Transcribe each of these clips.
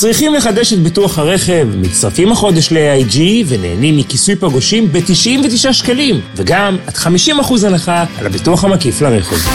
צריכים לחדש את ביטוח הרכב, מצטרפים החודש ל-AIG ונהנים מכיסוי פגושים ב-99 שקלים, וגם עד 50% הנחה על הביטוח המקיף לרכב. 1-800-400-400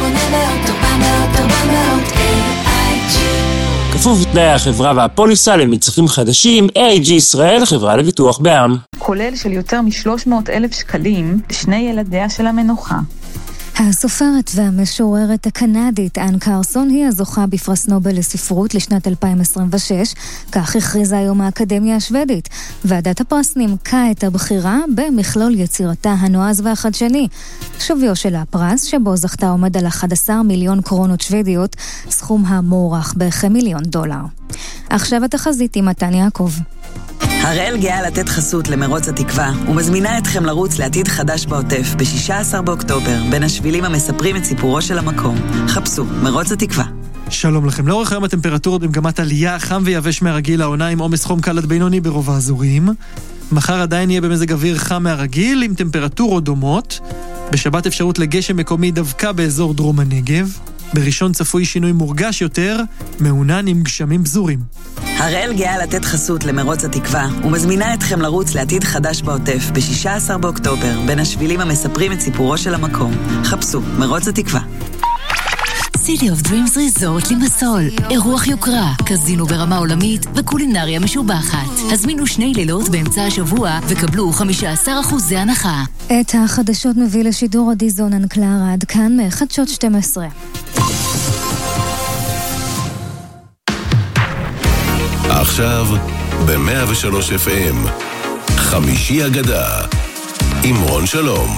AIG. כפוף לתנאי החברה והפוליסה למצטרפים חדשים, AIG ישראל, חברה לביטוח בע"מ. כולל של יותר מ-300,000 שקלים לשני ילדיה של המנוחה. הסופרת והמשוררת הקנדית אן קרסון היא הזוכה בפרס נובל לספרות לשנת 2026, כך הכריזה היום האקדמיה השוודית. ועדת הפרס נימקה את הבחירה במכלול יצירתה הנועז והחדשני. שוויו של הפרס שבו זכתה עומד על 11 מיליון קרונות שוודיות, סכום המוערך ב$5,000,000. עכשיו התחזית עם מתן יעקב. הראל גאה לתת חסות למרוץ התקווה ומזמינה אתכם לרוץ לעתיד חדש בעוטף ב-16 באוקטובר בין השבילים המספרים את סיפורו של המקום. חפשו מרוץ התקווה. שלום לכם. לאורך היום הטמפרטורות במגמת עלייה, חם ויבש מהרגיל, העונה עם עומס חום קל עד בינוני ברוב האזורים. מחר עדיין יהיה במזג אוויר חם מהרגיל עם טמפרטורות דומות. בשבת אפשרות לגשם מקומי דווקא באזור דרום הנגב. בראשון צפוי שינוי מורגש יותר, מעונן עם גשמים בזורים. הראל גאה לתת חסות למרוץ התקווה ומזמינה אתכם לרוץ לעתיד חדש בעוטף ב-16 באוקטובר בין השבילים המספרים את סיפורו של המקום. חפשו מרוץ התקווה. City of Dreams Resort לימסול, אירוח יוקרה, קזינו ברמה עולמית וקולינריה משובחת. הזמינו 2 לילות באמצע השבוע וקבלו 15% הנחה. את החדשות מביא לשידור עדי זונן קלרה, עד כאן מחדשות 12. עכשיו ב-103 FM, חמישי אגדה, עם רון שלום.